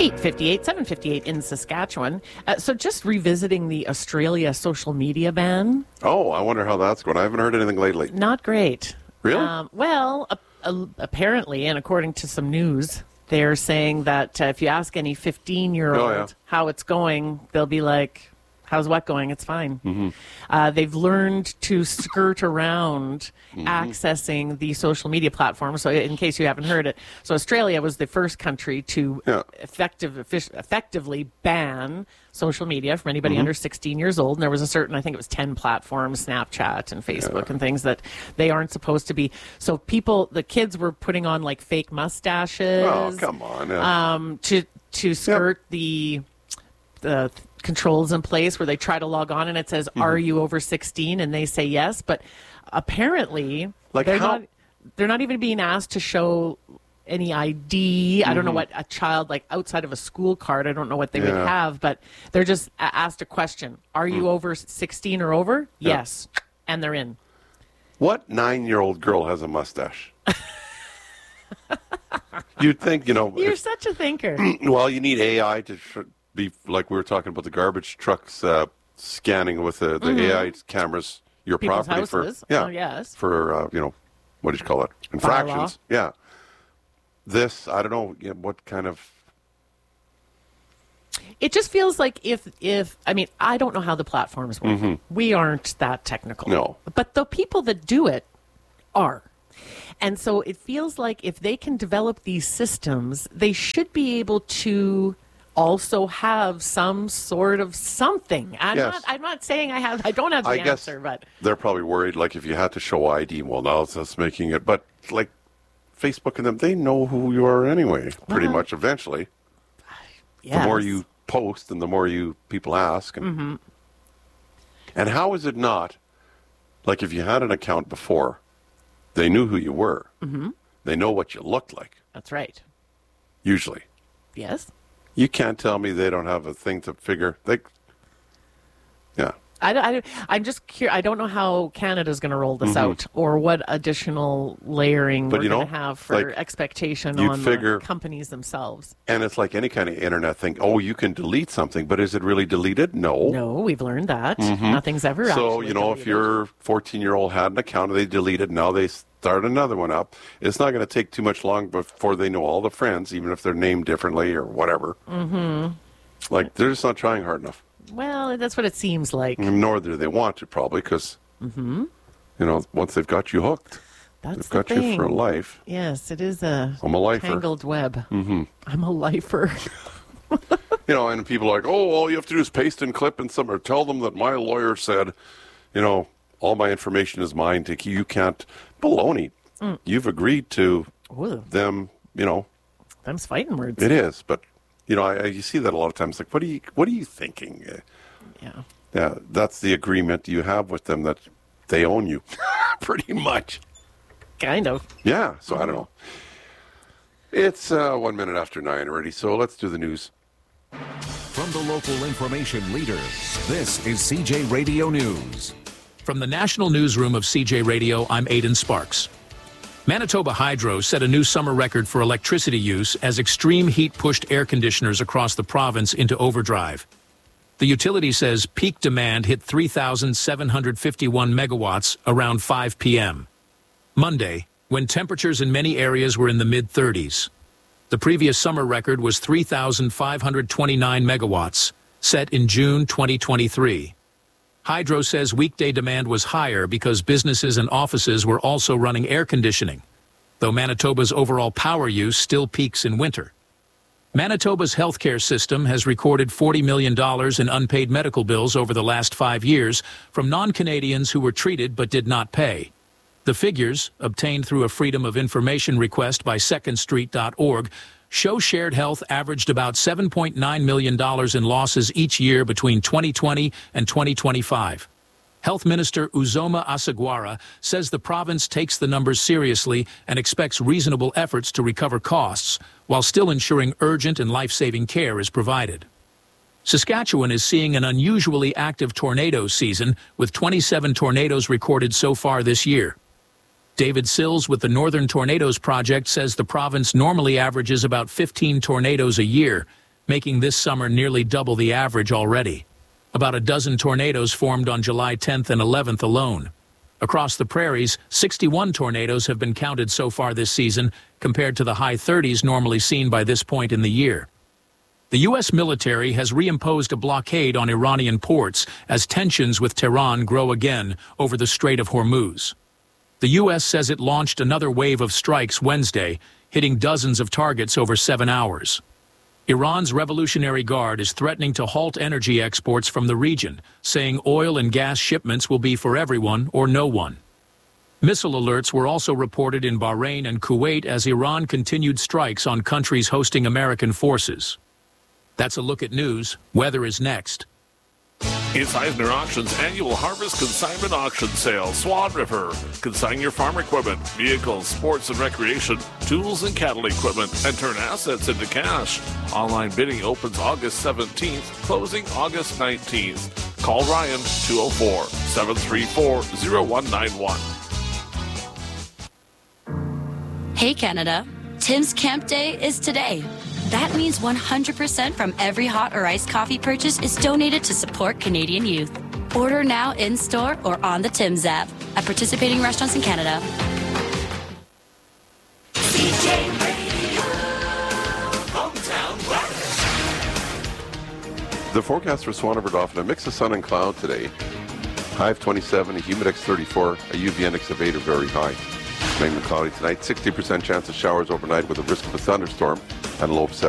8:58, 7:58 in Saskatchewan. So just revisiting the Australia social media ban. Oh, I wonder how that's going. I haven't heard anything lately. Not great. Really? Well, apparently, and according to some news, they're saying that if you ask any 15-year-old how it's going, they'll be like, how's what going? It's fine. Mm-hmm. They've learned to skirt around accessing the social media platform. So in case you haven't heard it, so Australia was the first country to effectively ban social media from anybody under 16 years old. And there was a certain, I think it was 10 platforms, Snapchat and Facebook and things that they aren't supposed to be. So the kids were putting on like fake mustaches. Oh, come on. To skirt the controls in place where they try to log on and it says, are you over 16? And they say yes. But apparently they're not even being asked to show any ID. I don't know what a child, like outside of a school card, I don't know what they would have, but they're just asked a question. Are you over 16 or over? Yes. And they're in. What 9-year-old girl has a mustache? You'd think, You're such a thinker. Well, you need AI to be like we were talking about the garbage trucks scanning with the AI cameras your People's property houses. for what do you call it, infractions. Yeah, this I don't know what kind of. It just feels like if I mean I don't know how the platforms work. We aren't that technical. No, but the people that do it are. And so it feels like if they can develop these systems, they should be able to also have some sort of something. I'm not saying I don't have the answer, but they're probably worried, like if you had to show ID, well, now that's making it. But like Facebook and them, they know who you are anyway, pretty much eventually. Yes. The more you post and the more people ask. And how is it not, like if you had an account before, they knew who you were. They know what you looked like. That's right. Usually. Yes. You can't tell me they don't have a thing to figure. I'm just curious. I don't know how Canada's going to roll this out or what additional layering we're going to have for expectation on the companies themselves. And it's like any kind of internet thing. Oh, you can delete something, but is it really deleted? No. No, we've learned that. Nothing's ever actually deleted. If your 14-year-old had an account and they deleted, now they start another one up. It's not going to take too much long before they know all the friends, even if they're named differently or whatever. Like, they're just not trying hard enough. Well, that's what it seems like. Nor do they want to, probably, because, once they've got you hooked, they've got you for life. Yes, it is a tangled web. I'm a lifer. And people are like, oh, all you have to do is paste and clip and or tell them that my lawyer said, all my information is mine. You can't. Baloney. You've agreed to them, Them's fighting words. It is, but... you see that a lot of times. Like, what are you thinking? Yeah, that's the agreement you have with them that they own you, pretty much. Kind of. Yeah. So I don't know. It's 1 minute after 9 already. So let's do the news. From the local information leader, this is CJ Radio News. From the national newsroom of CJ Radio, I'm Aidan Sparks. Manitoba Hydro set a new summer record for electricity use as extreme heat pushed air conditioners across the province into overdrive. The utility says peak demand hit 3,751 megawatts around 5 p.m. Monday, when temperatures in many areas were in the mid-30s. The previous summer record was 3,529 megawatts, set in June 2023. Hydro says weekday demand was higher because businesses and offices were also running air conditioning, though Manitoba's overall power use still peaks in winter. Manitoba's healthcare system has recorded $40 million in unpaid medical bills over the last 5 years from non-Canadians who were treated but did not pay. The figures, obtained through a Freedom of Information request by secondstreet.org, show Shared Health averaged about $7.9 million in losses each year between 2020 and 2025. Health Minister Uzoma Asagwara says the province takes the numbers seriously and expects reasonable efforts to recover costs, while still ensuring urgent and life-saving care is provided. Saskatchewan is seeing an unusually active tornado season, with 27 tornadoes recorded so far this year. David Sills with the Northern Tornadoes Project says the province normally averages about 15 tornadoes a year, making this summer nearly double the average already. About a dozen tornadoes formed on July 10th and 11th alone. Across the prairies, 61 tornadoes have been counted so far this season, compared to the high 30s normally seen by this point in the year. The U.S. military has reimposed a blockade on Iranian ports as tensions with Tehran grow again over the Strait of Hormuz. The U.S. says it launched another wave of strikes Wednesday, hitting dozens of targets over 7 hours. Iran's Revolutionary Guard is threatening to halt energy exports from the region, saying oil and gas shipments will be for everyone or no one. Missile alerts were also reported in Bahrain and Kuwait as Iran continued strikes on countries hosting American forces. That's a look at news. Weather is next. It's Eisner Auction's annual Harvest Consignment Auction Sale, Swan River. Consign your farm equipment, vehicles, sports and recreation, tools and cattle equipment, and turn assets into cash. Online bidding opens August 17th, closing August 19th. Call Ryan, 204-734-0191. Hey Canada, Tim's Camp Day is today. That means 100% from every hot or iced coffee purchase is donated to support Canadian youth. Order now in-store or on the Tim's app at participating restaurants in Canada. CJ Radio, hometown weather. The forecast for Swan River Dauphin, a mix of sun and cloud today. High of 27, a humidex 34, a UV index of 8 or very high. Mainly cloudy tonight, 60% chance of showers overnight with a risk of a thunderstorm and a low of 7.